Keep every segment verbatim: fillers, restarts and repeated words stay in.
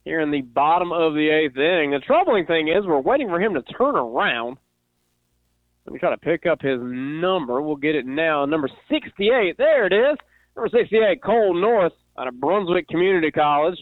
here in the bottom of the eighth inning. The troubling thing is we're waiting for him to turn around. Let me try to pick up his number. We'll get it now. Number sixty-eight. There it is. Number sixty-eight, Cole Norris out of Brunswick Community College.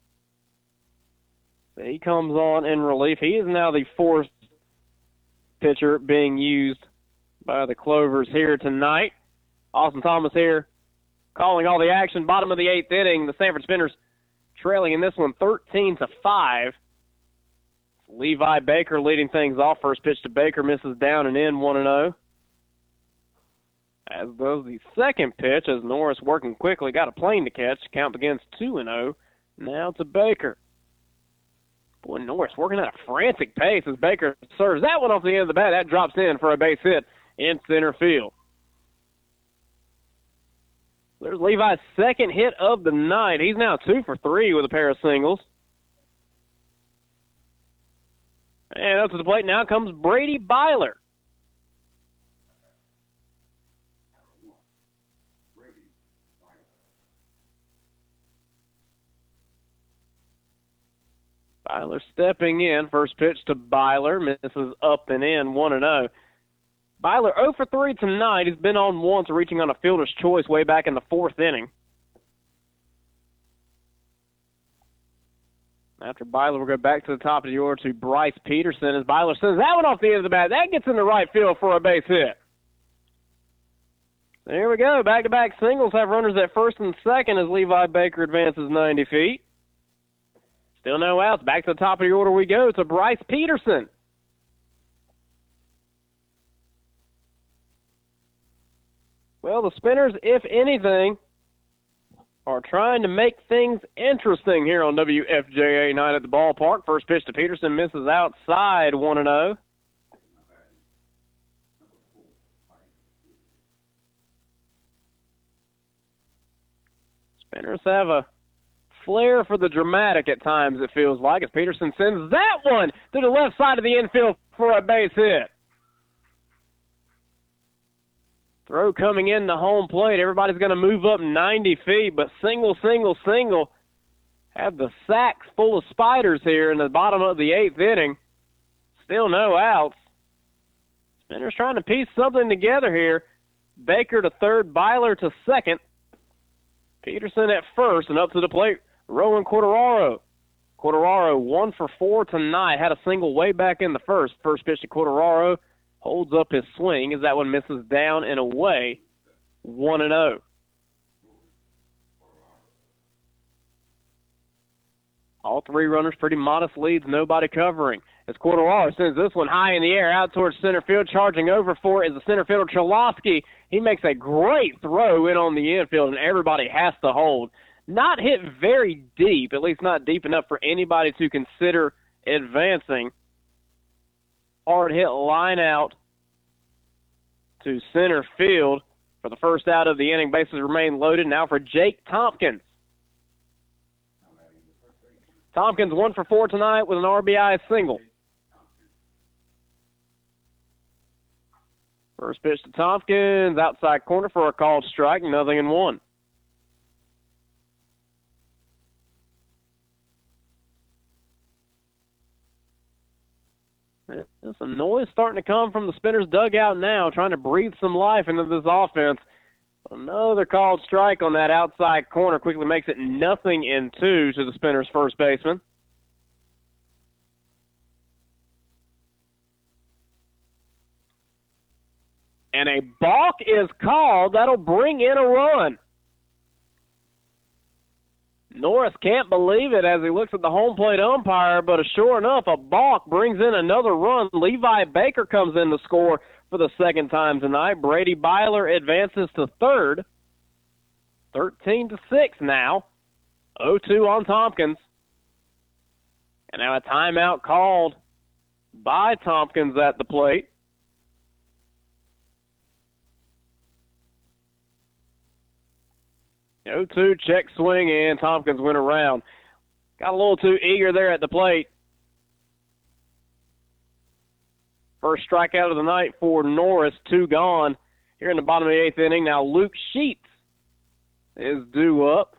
So he comes on in relief. He is now the fourth pitcher being used by the Clovers here tonight. Austin Thomas here calling all the action. Bottom of the eighth inning. The Sanford Spinners trailing in this one thirteen to five. Levi Baker leading things off. First pitch to Baker misses down and in one and oh. As does the second pitch as Norris working quickly. Got a plane to catch. Count begins two and oh. Now to Baker. Boy, Norris working at a frantic pace as Baker serves that one off the end of the bat. That drops in for a base hit in center field. There's Levi's second hit of the night. He's now two for three with a pair of singles. And up to the plate now comes Brady Byler. Byler stepping in. First pitch to Byler. Misses up and in, one and oh. Byler oh for three tonight. He's been on once, reaching on a fielder's choice way back in the fourth inning. After Byler, we'll go back to the top of the order to Bryce Peterson as Byler sends that one off the end of the bat. That gets in the right field for a base hit. There we go. Back-to-back singles have runners at first and second as Levi Baker advances ninety feet. Still no outs. Back to the top of the order we go to Bryce Peterson. Well, the Spinners, if anything, are trying to make things interesting here on W F J A night at the ballpark. First pitch to Peterson misses outside, one and oh. Spinners have a flair for the dramatic at times, it feels like, as Peterson sends that one to the left side of the infield for a base hit. Throw coming in the home plate. Everybody's going to move up ninety feet, but single, single, single. Have the sacks full of spiders here in the bottom of the eighth inning. Still no outs. Spinners trying to piece something together here. Baker to third, Byler to second. Peterson at first, and up to the plate, Rowan Quartararo. Quartararo one for four tonight. Had a single way back in the first. First pitch to Quartararo. Holds up his swing as that one misses down and away, one and oh. All three runners pretty modest leads, nobody covering. As Quartararo sends this one high in the air out towards center field, charging over for it is the center fielder Cholowski. He makes a great throw in on the infield, and everybody has to hold. Not hit very deep, at least not deep enough for anybody to consider advancing. Hard hit line out to center field for the first out of the inning. Bases remain loaded now for Jake Tompkins. Tompkins one for four tonight with an R B I single. First pitch to Tompkins, outside corner for a called strike, nothing in one. There's some noise starting to come from the Spinners dugout now, trying to breathe some life into this offense. Another called strike on that outside corner quickly makes it nothing in two to the Spinners' first baseman. And a balk is called. That'll bring in a run. Norris can't believe it as he looks at the home plate umpire, but sure enough, a balk brings in another run. Levi Baker comes in to score for the second time tonight. Brady Byler advances to third. thirteen to six now. oh two on Tompkins. And now a timeout called by Tompkins at the plate. oh two, check swing, and Tompkins went around. Got a little too eager there at the plate. First strikeout of the night for Norris, two gone here in the bottom of the eighth inning. Now Luke Sheets is due up.